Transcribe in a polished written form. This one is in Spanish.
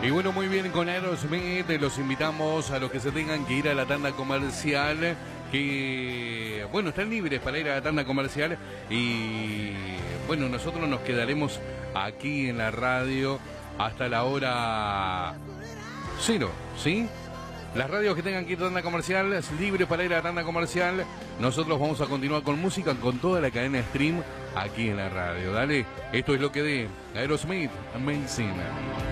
Y bueno, muy bien, con Aerosmith los invitamos a los que se tengan que ir a la tanda comercial, que bueno, están libres para ir a la tanda comercial y bueno, nosotros nos quedaremos aquí en la radio hasta la hora 0, ¿sí? Las radios que tengan que ir a tanda comercial, es libre para ir a la tanda comercial. Nosotros vamos a continuar con música, con toda la cadena stream aquí en la radio. Dale, esto es lo que de Aerosmith, Amazing.